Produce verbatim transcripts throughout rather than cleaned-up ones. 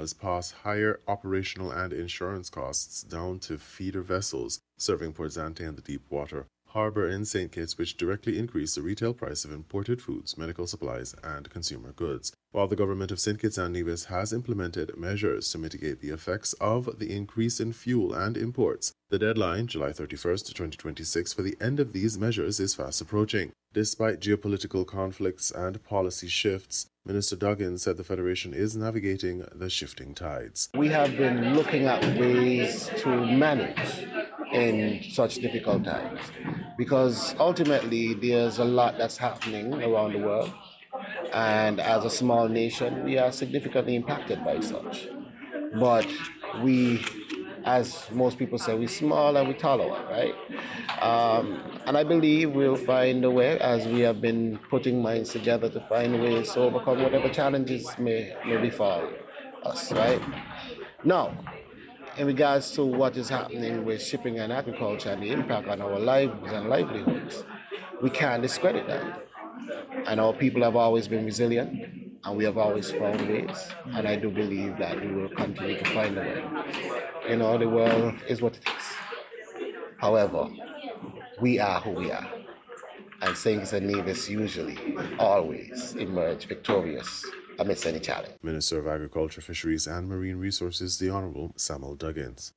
Nevis pass higher operational and insurance costs down to feeder vessels serving Port Zante and the deep water harbor in Saint Kitts, which directly increase the retail price of imported foods, medical supplies, and consumer goods. While the government of Saint Kitts and Nevis has implemented measures to mitigate the effects of the increase in fuel and imports, the deadline, July thirty-first, twenty twenty-six, for the end of these measures is fast approaching. Despite geopolitical conflicts and policy shifts, Minister Duggan said the Federation is navigating the shifting tides. We have been looking at ways to manage in such difficult times because ultimately there's a lot that's happening around the world, and as a small nation we are significantly impacted by such. But we, as most people say, we're small and we tolerate, right? Um, and I believe we'll find a way, as we have been putting minds together to find ways to overcome whatever challenges may, may befall us, right? Now, in regards to what is happening with shipping and agriculture and the impact on our lives and livelihoods, we can't discredit that. And our people have always been resilient, and we have always found ways, and I do believe that we will continue to find a way. You know, the world is what it is. However, we are who we are, and Saint Kitts and Nevis usually always emerge victorious amidst any challenge. Minister of Agriculture, Fisheries and Marine Resources, the Honourable Samuel Duggins.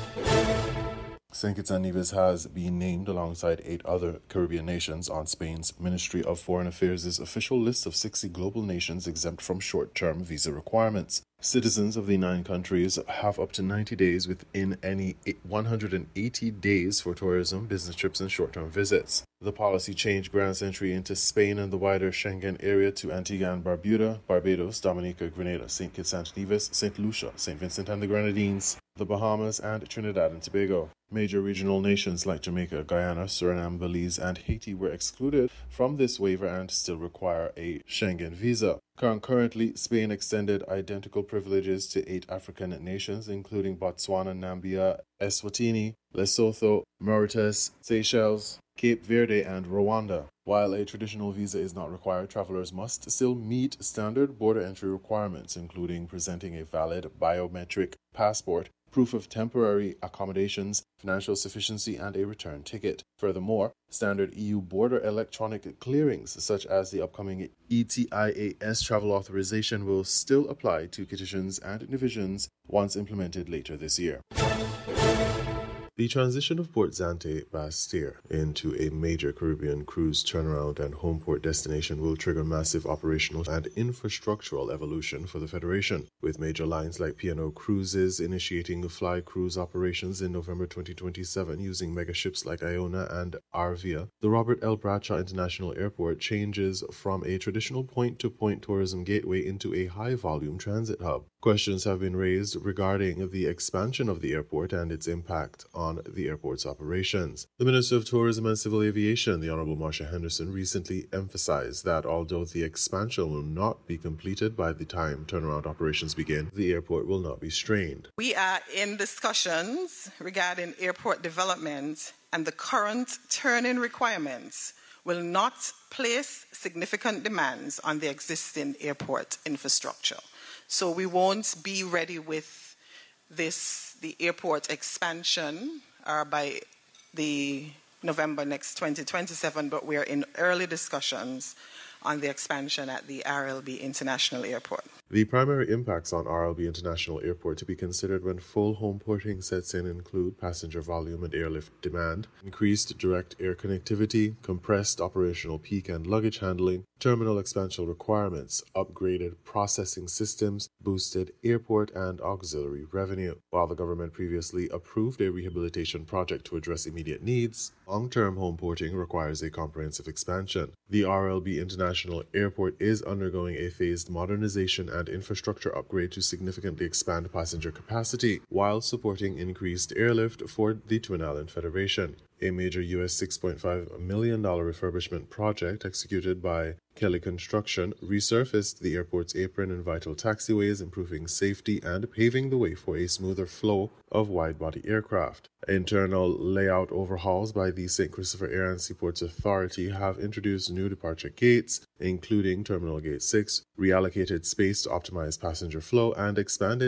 Saint Kitts and Nevis has been named alongside eight other Caribbean nations on Spain's Ministry of Foreign Affairs' official list of sixty global nations exempt from short-term visa requirements. Citizens of the nine countries have up to ninety days within any one hundred eighty days for tourism, business trips, and short-term visits. The policy change grants entry into Spain and the wider Schengen area to Antigua and Barbuda, Barbados, Dominica, Grenada, Saint Kitts and Nevis, Saint Lucia, Saint Vincent and the Grenadines, the Bahamas, and Trinidad and Tobago. Major regional nations like Jamaica, Guyana, Suriname, Belize, and Haiti were excluded from this waiver and still require a Schengen visa. Concurrently, Spain extended identical privileges to eight African nations, including Botswana, Nambia, Eswatini, Lesotho, Mauritius, Seychelles, Cape Verde, and Rwanda. While a traditional visa is not required, travelers must still meet standard border entry requirements, including presenting a valid biometric passport, proof of temporary accommodations, financial sufficiency, and a return ticket. Furthermore, standard E U border electronic clearings, such as the upcoming E T I A S travel authorization, will still apply to petitions and divisions once implemented later this year. The transition of Port Zante Bastille into a major Caribbean cruise turnaround and home port destination will trigger massive operational and infrastructural evolution for the Federation, with major lines like P and O Cruises initiating fly cruise operations in November twenty twenty-seven using megaships like Iona and Arvia. The Robert L. Bradshaw International Airport changes from a traditional point-to-point tourism gateway into a high-volume transit hub. Questions have been raised regarding the expansion of the airport and its impact on the airport's operations. The Minister of Tourism and Civil Aviation, the Honourable Marsha Henderson, recently emphasized that although the expansion will not be completed by the time turnaround operations begin, the airport will not be strained. We are in discussions regarding airport development, and the current turn-in requirements will not place significant demands on the existing airport infrastructure. So we won't be ready with this, the airport expansion uh, by the November next twenty twenty-seven, but we're in early discussions on the expansion at the R L B International Airport. The primary impacts on R L B International Airport to be considered when full home porting sets in include passenger volume and airlift demand, increased direct air connectivity, compressed operational peak and luggage handling, terminal expansion requirements, upgraded processing systems, boosted airport and auxiliary revenue. While the government previously approved a rehabilitation project to address immediate needs, long-term home porting requires a comprehensive expansion. The R L B International Airport is undergoing a phased modernization and infrastructure upgrade to significantly expand passenger capacity while supporting increased airlift for the Twin Island Federation. A major U S six point five million dollars refurbishment project executed by Kelly Construction resurfaced the airport's apron and vital taxiways, improving safety and paving the way for a smoother flow of wide-body aircraft. Internal layout overhauls by the Saint Christopher Air and Seaports Authority have introduced new departure gates, including Terminal Gate six, reallocated space to optimize passenger flow, and expanded